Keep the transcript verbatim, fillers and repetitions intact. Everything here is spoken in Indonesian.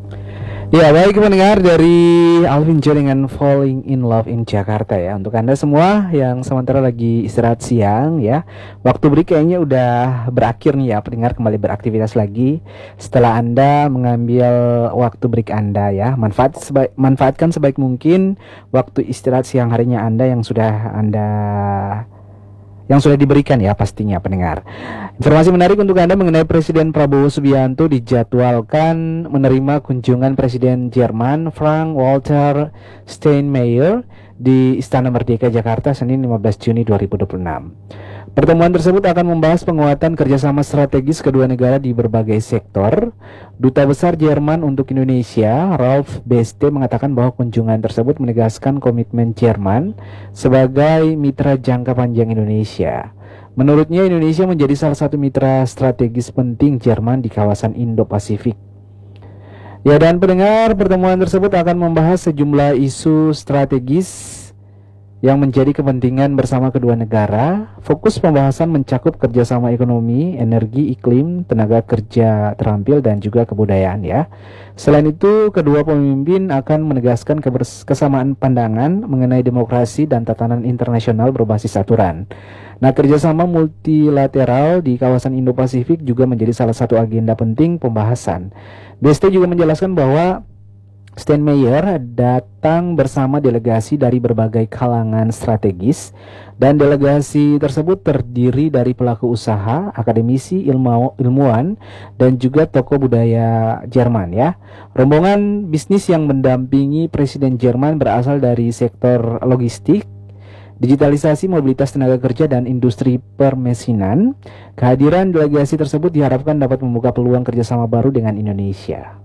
Ya, baik pendengar dari Alvin Jaringan Falling in Love in Jakarta ya. Untuk Anda semua yang sementara lagi istirahat siang ya. Waktu break kayaknya udah berakhir nih ya, pendengar kembali beraktivitas lagi setelah Anda mengambil waktu break Anda ya. Manfaat sebaik, manfaatkan sebaik mungkin waktu istirahat siang harinya Anda yang sudah Anda yang sudah diberikan ya pastinya pendengar. Informasi menarik untuk Anda mengenai Presiden Prabowo Subianto dijadwalkan menerima kunjungan Presiden Jerman Frank-Walter Steinmeier di Istana Merdeka Jakarta Senin lima belas Juni dua ribu dua puluh enam. Pertemuan tersebut akan membahas penguatan kerjasama strategis kedua negara di berbagai sektor. Duta Besar Jerman untuk Indonesia, Ralf Beste, mengatakan bahwa kunjungan tersebut menegaskan komitmen Jerman sebagai mitra jangka panjang Indonesia. Menurutnya, Indonesia menjadi salah satu mitra strategis penting Jerman di kawasan Indo-Pasifik. Ya, dan pendengar, pertemuan tersebut akan membahas sejumlah isu strategis yang menjadi kepentingan bersama kedua negara. Fokus pembahasan mencakup kerjasama ekonomi, energi, iklim, tenaga kerja terampil, dan juga kebudayaan ya. Selain itu, kedua pemimpin akan menegaskan kesamaan pandangan mengenai demokrasi dan tatanan internasional berbasis aturan. Nah, kerjasama multilateral di kawasan Indo-Pasifik juga menjadi salah satu agenda penting pembahasan. B S T juga menjelaskan bahwa Steinmeier datang bersama delegasi dari berbagai kalangan strategis, dan delegasi tersebut terdiri dari pelaku usaha, akademisi, ilmu, ilmuwan, dan juga tokoh budaya Jerman ya. Rombongan bisnis yang mendampingi Presiden Jerman berasal dari sektor logistik, digitalisasi, mobilitas tenaga kerja, dan industri permesinan. Kehadiran delegasi tersebut diharapkan dapat membuka peluang kerjasama baru dengan Indonesia.